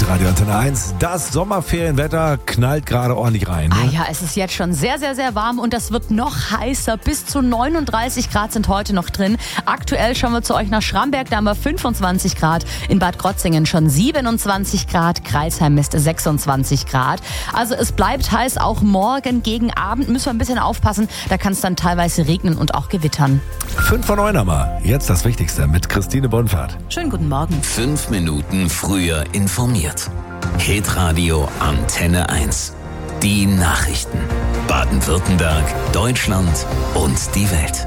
Hitradio Antenne 1. Das Sommerferienwetter knallt gerade ordentlich rein. Ne? Ja, es ist jetzt schon sehr, sehr, sehr warm und das wird noch heißer. Bis zu 39 Grad sind heute noch drin. Aktuell schauen wir zu euch nach Schramberg, da haben wir 25 Grad. In Bad Krotzingen schon 27 Grad. Crailsheim misst 26 Grad. Also es bleibt heiß. Auch morgen gegen Abend müssen wir ein bisschen aufpassen. Da kann es dann teilweise regnen und auch gewittern. 5 vor 9 haben wir. Jetzt das Wichtigste mit Christine Bonfahrt. Schönen guten Morgen. 5 Minuten früher informiert. Hitradio Antenne 1. Die Nachrichten. Baden-Württemberg, Deutschland und die Welt.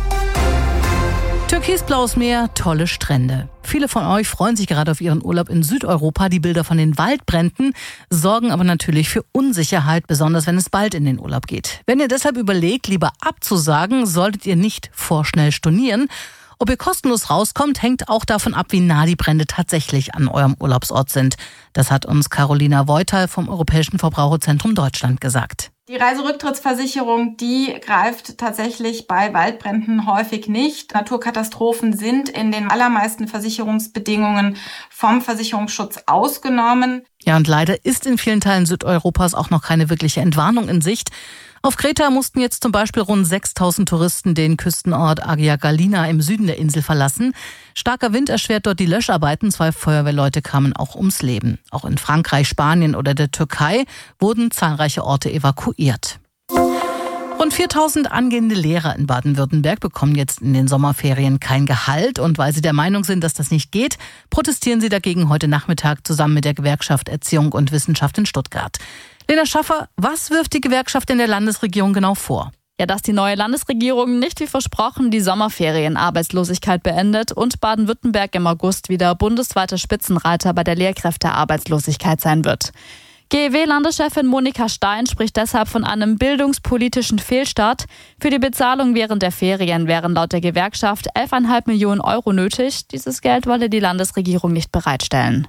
Türkisblaues Meer, tolle Strände. Viele von euch freuen sich gerade auf ihren Urlaub in Südeuropa. Die Bilder von den Waldbränden sorgen aber natürlich für Unsicherheit, besonders wenn es bald in den Urlaub geht. Wenn ihr deshalb überlegt, lieber abzusagen, solltet ihr nicht vorschnell stornieren. Ob ihr kostenlos rauskommt, hängt auch davon ab, wie nah die Brände tatsächlich an eurem Urlaubsort sind. Das hat uns Carolina Voital vom Europäischen Verbraucherzentrum Deutschland gesagt. Die Reiserücktrittsversicherung, die greift tatsächlich bei Waldbränden häufig nicht. Naturkatastrophen sind in den allermeisten Versicherungsbedingungen vom Versicherungsschutz ausgenommen. Ja, und leider ist in vielen Teilen Südeuropas auch noch keine wirkliche Entwarnung in Sicht. Auf Kreta mussten jetzt zum Beispiel rund 6.000 Touristen den Küstenort Agia Galina im Süden der Insel verlassen. Starker Wind erschwert dort die Löscharbeiten. 2 Feuerwehrleute kamen auch ums Leben. Auch in Frankreich, Spanien oder der Türkei wurden zahlreiche Orte evakuiert. Rund 4.000 angehende Lehrer in Baden-Württemberg bekommen jetzt in den Sommerferien kein Gehalt. Und weil sie der Meinung sind, dass das nicht geht, protestieren sie dagegen heute Nachmittag zusammen mit der Gewerkschaft Erziehung und Wissenschaft in Stuttgart. Lena Schaffer, was wirft die Gewerkschaft in der Landesregierung genau vor? Ja, dass die neue Landesregierung nicht wie versprochen die Sommerferienarbeitslosigkeit beendet und Baden-Württemberg im August wieder bundesweiter Spitzenreiter bei der Lehrkräftearbeitslosigkeit sein wird. GEW-Landeschefin Monika Stein spricht deshalb von einem bildungspolitischen Fehlstart. Für die Bezahlung während der Ferien wären laut der Gewerkschaft 11,5 Millionen Euro nötig. Dieses Geld wolle die Landesregierung nicht bereitstellen.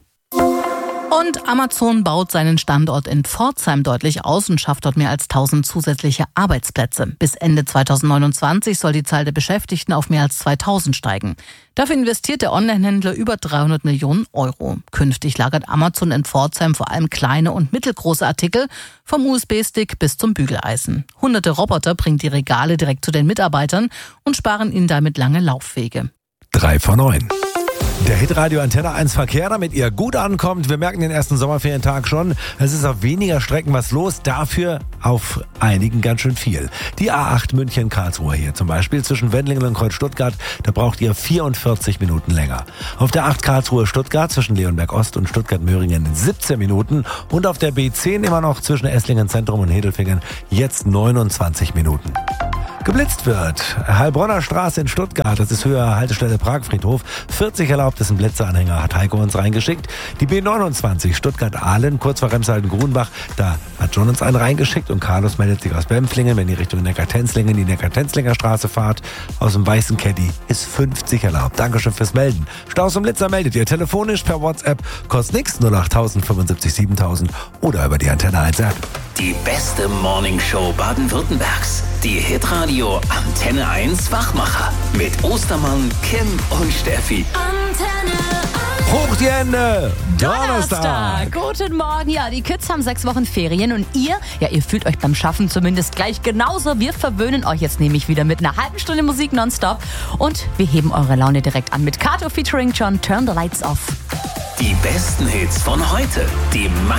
Und Amazon baut seinen Standort in Pforzheim deutlich aus und schafft dort mehr als 1.000 zusätzliche Arbeitsplätze. Bis Ende 2029 soll die Zahl der Beschäftigten auf mehr als 2.000 steigen. Dafür investiert der Onlinehändler über 300 Millionen Euro. Künftig lagert Amazon in Pforzheim vor allem kleine und mittelgroße Artikel, vom USB-Stick bis zum Bügeleisen. Hunderte Roboter bringen die Regale direkt zu den Mitarbeitern und sparen ihnen damit lange Laufwege. 3 vor 9. Der Hitradio Antenne 1 Verkehr, damit ihr gut ankommt. Wir merken den ersten Sommerferientag schon. Es ist auf weniger Strecken was los, dafür auf einigen ganz schön viel. Die A8 München-Karlsruhe hier zum Beispiel zwischen Wendlingen und Kreuz-Stuttgart, da braucht ihr 44 Minuten länger. Auf der 8 Karlsruhe-Stuttgart zwischen Leonberg-Ost und Stuttgart-Möhringen 17 Minuten. Und auf der B10 immer noch zwischen Esslingen-Zentrum und Hedelfingen jetzt 29 Minuten. Geblitzt wird. Heilbronner Straße in Stuttgart, das ist Höhe Haltestelle Pragfriedhof. 40 erlaubtes Blitzeranhänger hat Heiko uns reingeschickt. Die B29 Stuttgart-Ahlen, kurz vor Remshalden-Grunbach, da hat John uns einen reingeschickt und Carlos meldet sich aus Bempflingen, wenn ihr Richtung Neckar-Tenzlingen die Neckar-Tenzlinger Straße fahrt. Aus dem weißen Caddy ist 50 erlaubt. Dankeschön fürs Melden. Staus und Blitzer meldet ihr telefonisch per WhatsApp, kostet nichts, 08000 75 7000 oder über die Antenne 1 App. Die beste Morningshow Baden-Württembergs. Die Hitradio Antenne 1 Wachmacher. Mit Ostermann, Kim und Steffi. Antenne 1. Hoch die Hände! Donnerstag! Guten Morgen. Ja, die Kids haben 6 Wochen Ferien und ihr fühlt euch beim Schaffen zumindest gleich genauso. Wir verwöhnen euch jetzt nämlich wieder mit einer halben Stunde Musik nonstop und wir heben eure Laune direkt an mit Kato featuring John, Turn the Lights Off. Die besten Hits von heute. Die